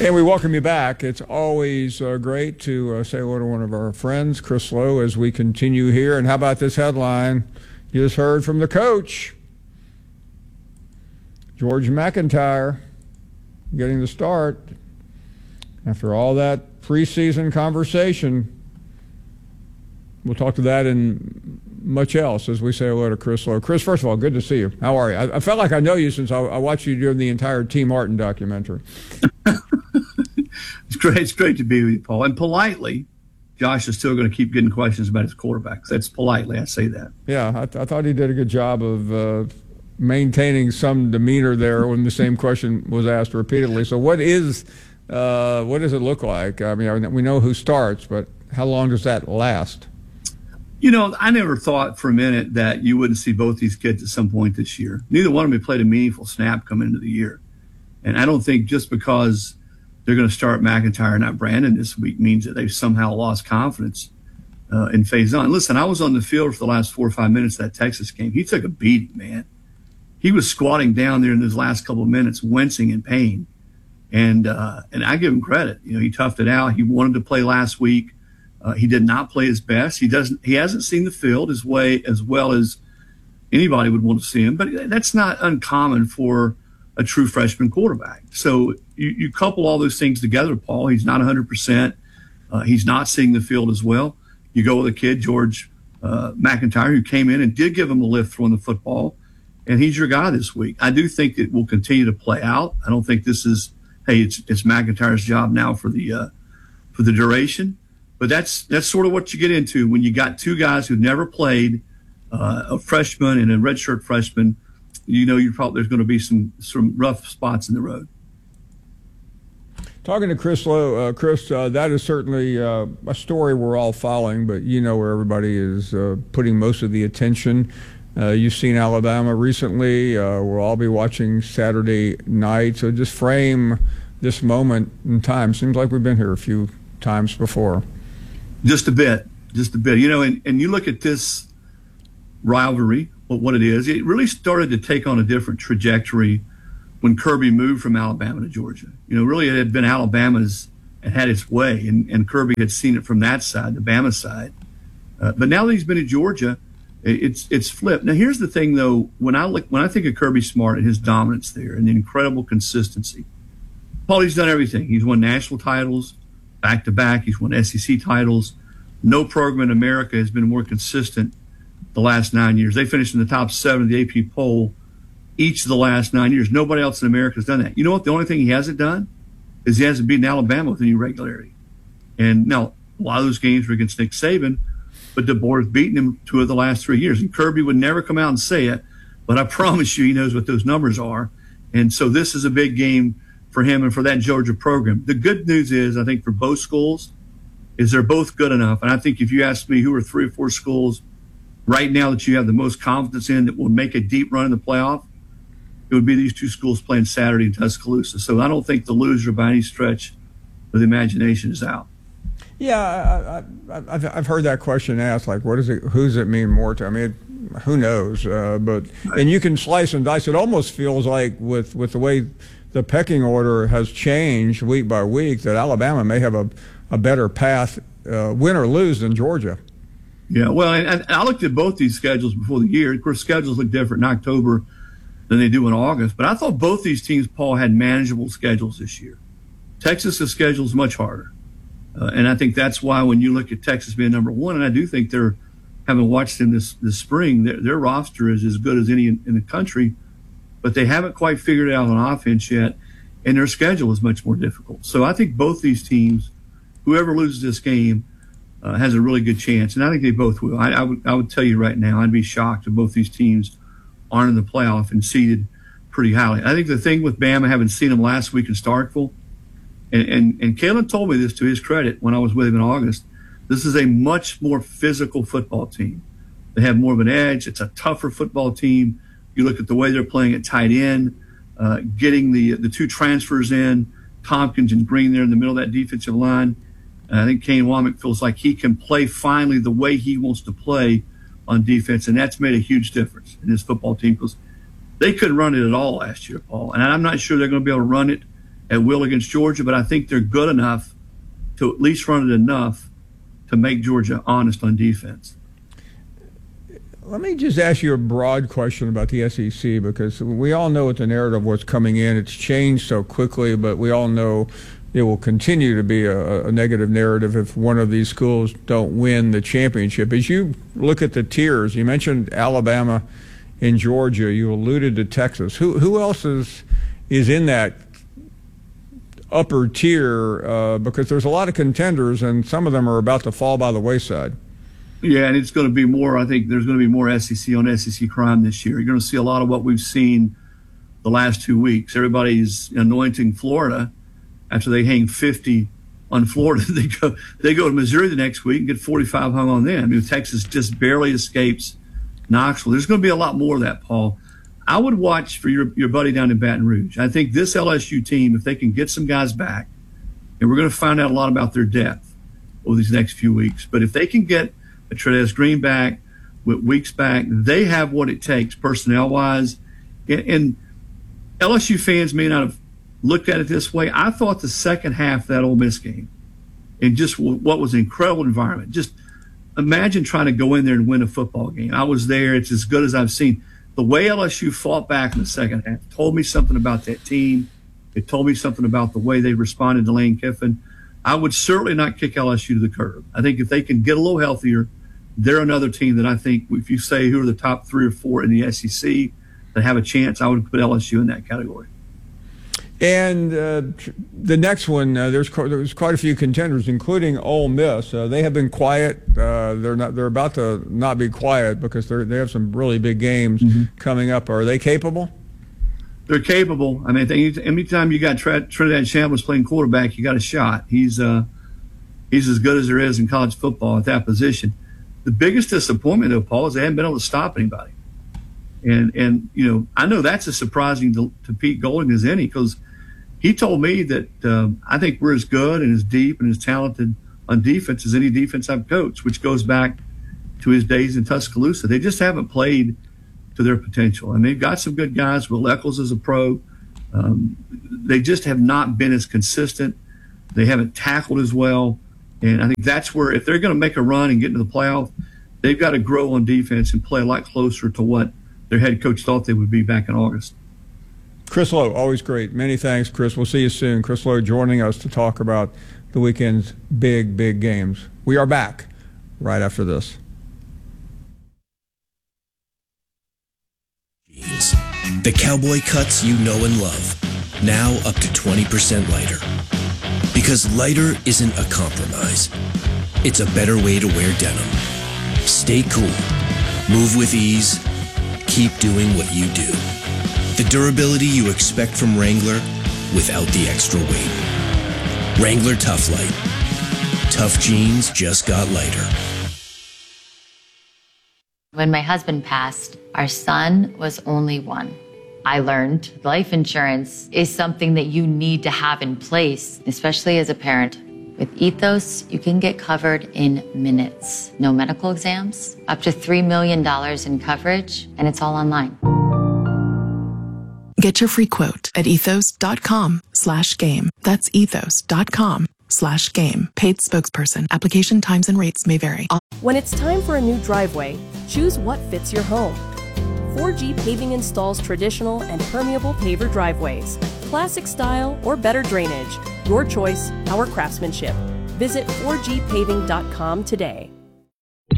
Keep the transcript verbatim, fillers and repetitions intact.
And we welcome you back. It's always uh, great to uh, say hello to one of our friends, Chris Lowe, as we continue here. And how about this headline? You just heard from the coach, George MacIntyre, getting the start after all that preseason conversation. We'll talk to that and much else as we say hello to Chris Lowe. Chris, first of all, good to see you. How are you? I, I felt like I know you since I, I watched you during the entire T. Martin documentary. It's great. It's great to be with you, Paul. And politely, Josh is still going to keep getting questions about his quarterbacks. That's politely, I say that. Yeah, I, th- I thought he did a good job of uh, maintaining some demeanor there when the same question was asked repeatedly. So what is, uh, what does it look like? I mean, we know who starts, but how long does that last? You know, I never thought for a minute that you wouldn't see both these kids at some point this year. Neither one of them had played a meaningful snap coming into the year. And I don't think just because they're going to start MacIntyre, not Brandon, this week means that they've somehow lost confidence uh, in Faison. Listen, I was on the field for the last four or five minutes of that Texas game. He took a beating, man. He was squatting down there in those last couple of minutes, wincing in pain. And uh, and I give him credit. You know, he toughed it out. He wanted to play last week. Uh, he did not play his best. He doesn't. He hasn't seen the field his way as well as anybody would want to see him. But that's not uncommon for a true freshman quarterback. So you, you couple all those things together, Paul. He's not one hundred percent. Uh, he's not seeing the field as well. You go with a kid, George uh, MacIntyre, who came in and did give him a lift throwing the football, and he's your guy this week. I do think it will continue to play out. I don't think this is, hey, it's it's MacIntyre's job now for the uh, for the duration. But that's that's sort of what you get into when you got two guys who never played, uh, a freshman and a redshirt freshman. You know, you probably there's going to be some some rough spots in the road. Talking to Chris Lowe, uh, Chris, uh, that is certainly uh, a story we're all following, but you know where everybody is uh, putting most of the attention. Uh, you've seen Alabama recently. Uh, we'll all be watching Saturday night. So just frame this moment in time. Seems like we've been here a few times before. Just a bit, just a bit. You know, and, and you look at this rivalry, what it is, it really started to take on a different trajectory when Kirby moved from Alabama to Georgia. You know, really it had been Alabama's and had its way, and, and Kirby had seen it from that side, the Bama side. Uh, but now that he's been at Georgia, it's it's flipped. Now, here's the thing, though. When I look, when I think of Kirby Smart and his dominance there and the incredible consistency, Paul, he's done everything. He's won national titles back-to-back. He's won S E C titles. No program in America has been more consistent the last nine years. They finished in the top seven of the A P poll each of the last nine years. Nobody else in America has done that. You know what? The only thing he hasn't done is he hasn't beaten Alabama with any regularity. And now, a lot of those games were against Nick Saban, but DeBoer has beaten him two of the last three years. And Kirby would never come out and say it, but I promise you he knows what those numbers are. And so this is a big game for him and for that Georgia program. The good news is, I think, for both schools, is they're both good enough. And I think if you ask me who are three or four schools right now that you have the most confidence in that will make a deep run in the playoff, it would be these two schools playing Saturday in Tuscaloosa. So I don't think the loser by any stretch of the imagination is out. Yeah, I, I, I've, I've heard that question asked, like, what is it, who does it mean more to? I mean, it, who knows? Uh, but and you can slice and dice. It almost feels like with, with the way the pecking order has changed week by week that Alabama may have a, a better path, uh, win or lose, than Georgia. Yeah, well, and, and I looked at both these schedules before the year. Of course, schedules look different in October than they do in August. But I thought both these teams, Paul, had manageable schedules this year. Texas's schedule is much harder. Uh, and I think that's why when you look at Texas being number one, and I do think they're, having watched them this, this spring, their, their roster is as good as any in, in the country, but they haven't quite figured it out on offense yet, and their schedule is much more difficult. So I think both these teams, whoever loses this game, uh, has a really good chance, and I think they both will. I, I would I would tell you right now, I'd be shocked if both these teams aren't in the playoff and seeded pretty highly. I think the thing with Bama, having seen them last week in Starkville, and, and, and Kalen told me this to his credit when I was with him in August, this is a much more physical football team. They have more of an edge. It's a tougher football team. You look at the way they're playing at tight end, uh, getting the the two transfers in, Tompkins and Green there in the middle of that defensive line. And I think Kane Womack feels like he can play finally the way he wants to play on defense, and that's made a huge difference in his football team because they couldn't run it at all last year, Paul. And I'm not sure they're going to be able to run it at will against Georgia, but I think they're good enough to at least run it enough to make Georgia honest on defense. Let me just ask you a broad question about the S E C, because we all know what the narrative was coming in. It's changed so quickly, but we all know it will continue to be a, a negative narrative if one of these schools don't win the championship. As you look at the tiers, you mentioned Alabama and Georgia. You alluded to Texas. Who who else is is in that upper tier? Uh, because there's a lot of contenders, and some of them are about to fall by the wayside. Yeah, and it's going to be more, I think there's going to be more S E C on S E C crime this year. You're going to see a lot of what we've seen the last two weeks. Everybody's anointing Florida after they hang fifty on Florida. They go they go to Missouri the next week and get forty-five hung on them. I mean, Texas just barely escapes Knoxville. There's going to be a lot more of that, Paul. I would watch for your, your buddy down in Baton Rouge. I think this L S U team, if they can get some guys back, and we're going to find out a lot about their depth over these next few weeks, but if they can get a Trez Green back, with Weeks back, they have what it takes personnel-wise. And, and L S U fans may not have looked at it this way. I thought the second half of that Ole Miss game, and just w- what was an incredible environment. Just imagine trying to go in there and win a football game. I was there. It's as good as I've seen. The way L S U fought back in the second half told me something about that team. It told me something about the way they responded to Lane Kiffin. I would certainly not kick L S U to the curb. I think if they can get a little healthier, they're another team that I think, if you say who are the top three or four in the S E C that have a chance, I would put L S U in that category. And uh, the next one, uh, there's there's quite a few contenders, including Ole Miss. Uh, they have been quiet. Uh, they're not. They're about to not be quiet because they they have some really big games mm-hmm. coming up. Are they capable? They're capable. I mean, anytime you got Trinidad Chambliss playing quarterback, you got a shot. He's uh, he's as good as there is in college football at that position. The biggest disappointment, though, Paul, is they haven't been able to stop anybody. And, and you know, I know that's as surprising to, to Pete Golding as any, because he told me that um, I think we're as good and as deep and as talented on defense as any defense I've coached, which goes back to his days in Tuscaloosa. They just haven't played to their potential. And they've got some good guys. Will Eccles is a pro. Um, they just have not been as consistent. They haven't tackled as well. And I think that's where, if they're going to make a run and get into the playoff, they've got to grow on defense and play a lot closer to what their head coach thought they would be back in August. Chris Lowe, always great. Many thanks, Chris. We'll see you soon. Chris Lowe joining us to talk about the weekend's big, big games. We are back right after this. The cowboy cuts you know and love, now up to twenty percent lighter. Because lighter isn't a compromise. It's a better way to wear denim. Stay cool. Move with ease. Keep doing what you do. The durability you expect from Wrangler without the extra weight. Wrangler Tough Light. Tough jeans just got lighter. When my husband passed, our son was only one. I learned life insurance is something that you need to have in place, especially as a parent. With Ethos, you can get covered in minutes. No medical exams, up to three million dollars in coverage, and it's all online. Get your free quote at ethos.com slash game. That's ethos.com slash game. Paid spokesperson. Application times and rates may vary. When it's time for a new driveway, choose what fits your home. four G Paving installs traditional and permeable paver driveways, classic style or better drainage. Your choice, our craftsmanship. Visit four G paving dot com today.